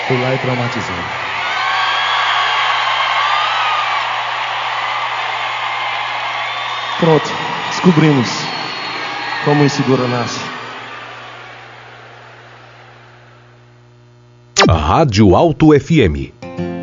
Fui lá e traumatizei. Pronto, descobrimos como o inseguro nasce. Rádio Alto FM